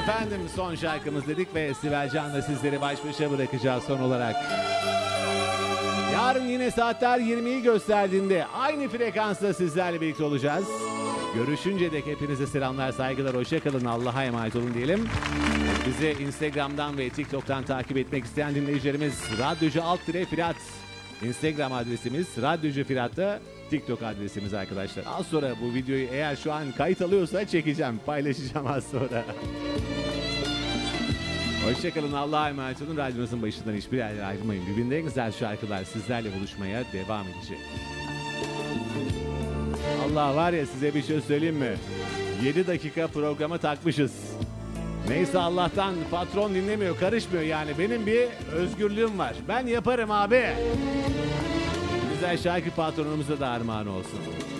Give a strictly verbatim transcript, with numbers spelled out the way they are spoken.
efendim son şarkımız dedik ve Sibel Can'la sizleri baş başa bırakacağız son olarak. Yarın yine saatler yirmiyi gösterdiğinde aynı frekansta sizlerle birlikte olacağız. Görüşünce dek hepinize selamlar, saygılar, hoşça kalın, Allah'a emanet olun diyelim. Bizi Instagram'dan ve TikTok'tan takip etmek isteyen dinleyicilerimiz Radyocu alt tire Firat Instagram adresimiz, Radyocu Firat'ta TikTok adresimiz arkadaşlar. Az sonra bu videoyu eğer şu an kayıt alıyorsa çekeceğim, paylaşacağım az sonra. Hoşçakalın, Allah'a emanet olun. Radyonuzun başından hiçbir yerden ayrılmayın. Birbirinden güzel şarkılar sizlerle buluşmaya devam edecek. Allah var ya, size bir şey söyleyeyim mi? yedi dakika programa takmışız. Neyse, Allah'tan patron dinlemiyor, karışmıyor yani. Benim bir özgürlüğüm var. Ben yaparım abi. Güzel şarkı patronumuza da armağan olsun.